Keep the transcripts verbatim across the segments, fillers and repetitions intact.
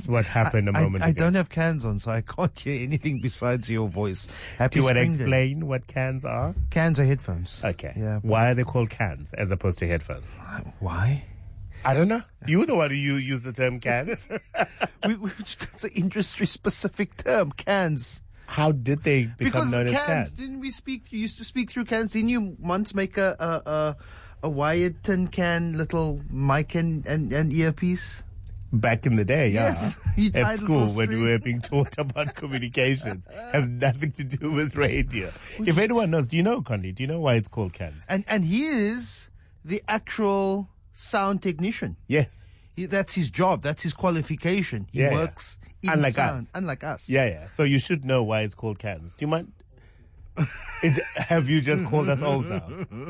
That's what happened a I, moment I, I ago. don't have cans on, so I can't hear anything besides your voice. Happy Do you want to Spring Day. explain what cans are? Cans are headphones. Okay. Yeah. Why are they called cans as opposed to headphones? Why? I don't know. You're the one who you use the term cans. we, we, it's an industry-specific term, cans. How did they become Because known the as cans, cans? didn't we speak, you used to speak through cans, didn't you once make a, a, a, a wired tin can little mic and, and, and earpiece? Back in the day, yeah. Yes. You At tied school, little when we string. were being taught about communications, has nothing to do with radio. If anyone knows, do you know, Condi? Do you know why it's called cans? And, and he is the actual sound technician. Yes. He, that's his job. That's his qualification. He Yeah, yeah. works in Unlike sound. us. Unlike us. Yeah, yeah. So you should know why it's called cans. Do you mind? It's, have you just called us old now?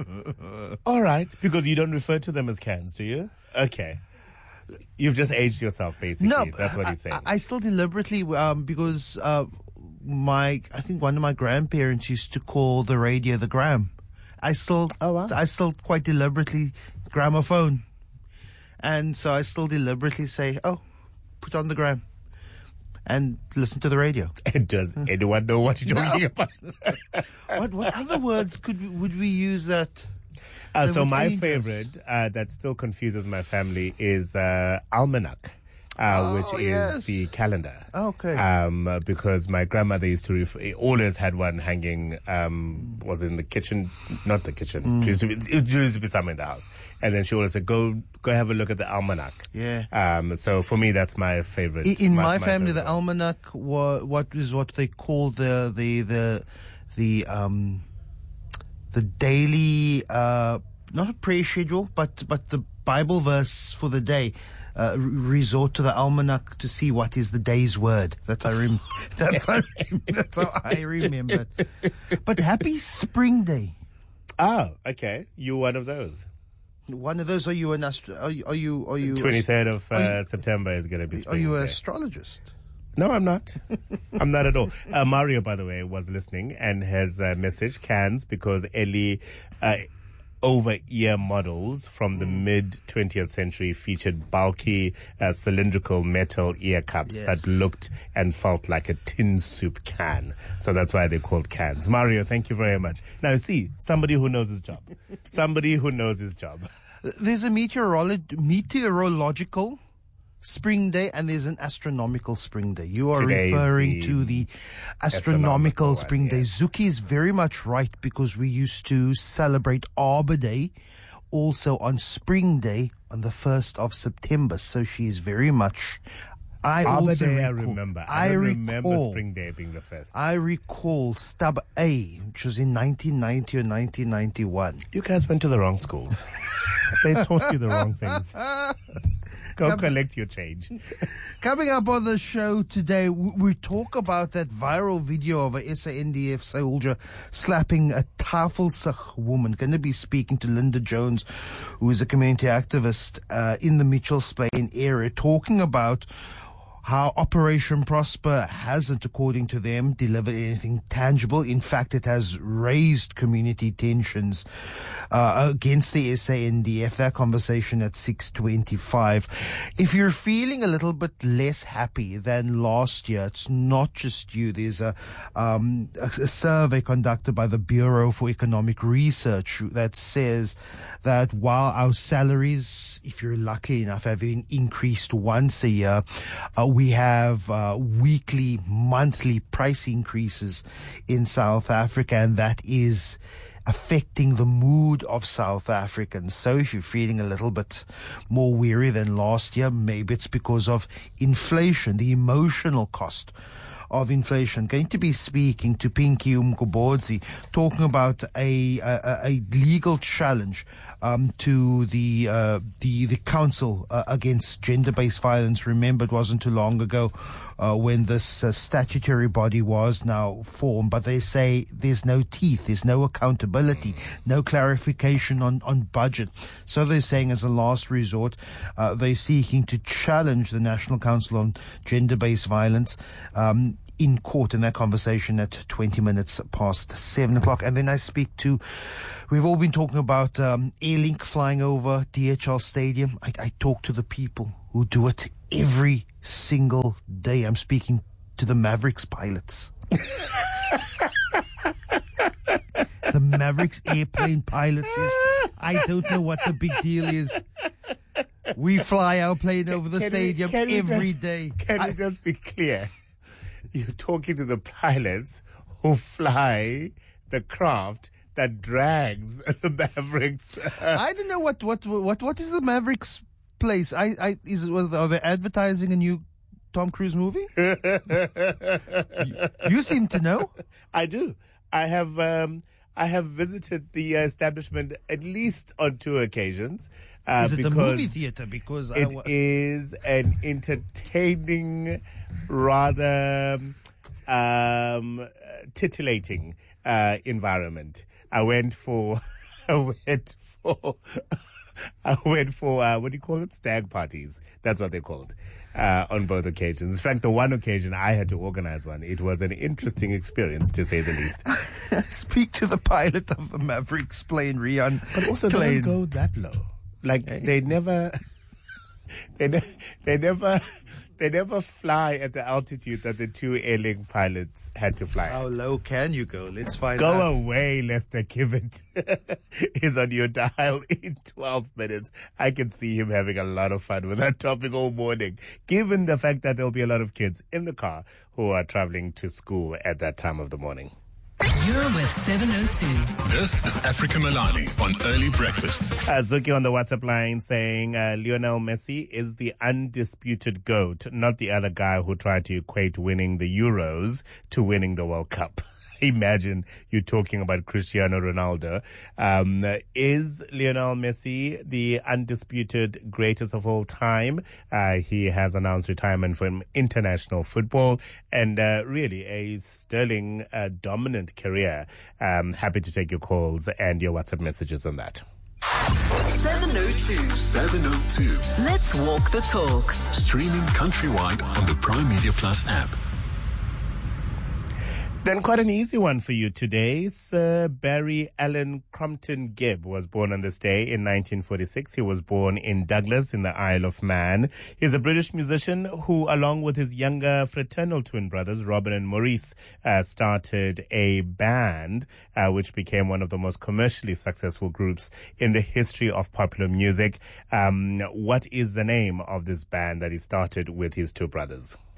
All right. Because you don't refer to them as cans, do you? Okay. You've just aged yourself, basically. No, That's what I, he's saying. I, I still deliberately, um, because uh, my, I think one of my grandparents used to call the radio the gram. I still, Oh, wow. I still quite deliberately gramophone, and so I still deliberately say, "Oh, put on the gram," and listen to the radio. Does anyone know what you're talking about? What what other words could we, would we use that? Uh, that so would my aid us? favorite uh, that still confuses my family is uh, almanac, uh, Oh, which is yes. the calendar. Okay. Um, uh, because my grandmother used to ref- always had one hanging. Um, was in the kitchen, not the kitchen. Mm. It, used to be, it used to be somewhere in the house, and then she always said, "Go, go have a look at the almanac." Yeah. Um. So for me, that's my favorite. In, in that's my family, the favorite. almanac wa- what is what they call the the the the um the daily uh not a prayer schedule, but but the Bible verse for the day. Uh, re- resort to the almanac to see what is the day's word. That's I rem- that's, I rem- that's how I remember. But happy Spring Day. Oh, okay. You're one of those. One of those. Are you an astro- are you are you are you Twenty-third of uh, are you- September is going to be. are Spring you an Day. astrologist? No, I'm not. I'm not at all. Uh, Mario, by the way, was listening and has uh, messaged cans because Ellie uh, over-ear models from the mid twentieth century featured bulky uh, cylindrical metal ear cups Yes. that looked and felt like a tin soup can. So that's why they're called cans. Mario, thank you very much. Now, see, somebody who knows his job. Somebody who knows his job. There's a meteorolo- meteorological spring day and there's an astronomical spring day. You are Today is referring the to the astronomical astronomical one, spring day. yes. Zuki is very much right because we used to celebrate Arbor Day also on Spring Day on the first of September. So she is very much... I Arbor also Day, I recall, remember. I, I don't recall, remember Spring Day being the first. I recall Stub A, which was in nineteen ninety or nineteen ninety-one. You guys went to the wrong schools. They taught you the wrong things. Go collect your change. Coming up on the show today, we, we talk about that viral video of a S A N D F soldier slapping a Tafelsig woman. Going to be speaking to Linda Jones, who is a community activist uh, in the Mitchells Plain area, talking about how Operation Prosper hasn't, according to them, delivered anything tangible. In fact, it has raised community tensions uh, against the S A N D F. That conversation at six twenty-five. If you're feeling a little bit less happy than last year, it's not just you. There's a, um, a, a survey conducted by the Bureau for Economic Research that says that while our salaries, if you're lucky enough, have been increased once a year, uh, we have uh, weekly, monthly price increases in South Africa, and that is affecting the mood of South Africans. So if you're feeling a little bit more weary than last year, maybe it's because of inflation, the emotional cost of inflation. Going to be speaking to Pinky Umgobodzi, talking about a, a, a legal challenge um, to the uh, the the council uh, against gender-based violence. Remember, it wasn't too long ago uh, when this uh, statutory body was now formed, but they say there's no teeth, there's no accountability, no clarification on, on budget. So they're saying as a last resort, uh, they're seeking to challenge the National Council on Gender-Based Violence um, in court, in that conversation at twenty minutes past seven o'clock. And then I speak to, we've all been talking about um, Airlink flying over D H L Stadium. I, I talk to the people who do it every single day. I'm speaking to the Mavericks pilots. The Mavericks airplane pilots is, I don't know what the big deal is. We fly our plane over the Can stadium we, can every we just, day. Can I, we just be clear? You're talking to the pilots who fly the craft that drags the Mavericks. I don't know what, what, what, what is the Mavericks place? I, I, is it, are they advertising a new Tom Cruise movie? you, you seem to know. I do. I have, um, I have visited the establishment at least on two occasions. Uh, is it a movie theater? Because it I, is an entertaining, rather um, titillating uh, environment. I went for, I went for, I went for uh, what do you call it? Stag parties. That's what they're called. Uh, on both occasions. In fact, the one occasion I had to organize one. It was an interesting experience, to say the least. Speak to the pilot of the Mavericks plane, Rian. But also, they don't go that low. Like, hey. they never, they, ne- they never, they never fly at the altitude that the two Airlink pilots had to fly How at. low can you go? Let's find go out. Go away, Lester Kivett is on your dial in twelve minutes. I can see him having a lot of fun with that topic all morning, given the fact that there'll be a lot of kids in the car who are traveling to school at that time of the morning. You're with seven oh two. This is Africa Milani on Early Breakfast. Uh, Zuki on the WhatsApp line saying uh, Lionel Messi is the undisputed GOAT, not the other guy who tried to equate winning the Euros to winning the World Cup. Imagine you talking about Cristiano Ronaldo. Um, is Lionel Messi the undisputed greatest of all time? Uh, he has announced retirement from international football and uh, really a sterling uh, dominant career. Um, happy to take your calls and your WhatsApp messages on that. seven oh two. seven oh two. Let's walk the talk. Streaming countrywide on the Prime Media Plus app. Then quite an easy one for you today. Sir Barry Allen Crompton Gibb was born on this day in nineteen forty-six. He was born in Douglas in the Isle of Man. He's a British musician who, along with his younger fraternal twin brothers, Robin and Maurice, uh, started a band uh, which became one of the most commercially successful groups in the history of popular music. Um, what is the name of this band that he started with his two brothers?